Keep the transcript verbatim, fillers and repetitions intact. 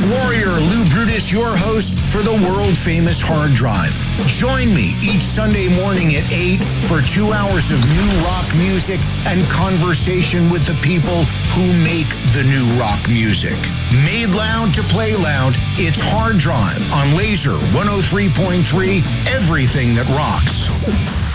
warrior Lou Brutus, your host for the world-famous Hard Drive. Join me each Sunday morning at eight for two hours of new rock music and conversation with the people who make the new rock music. Made loud to play loud, it's Hard Drive on Laser one oh three point three, everything that rocks.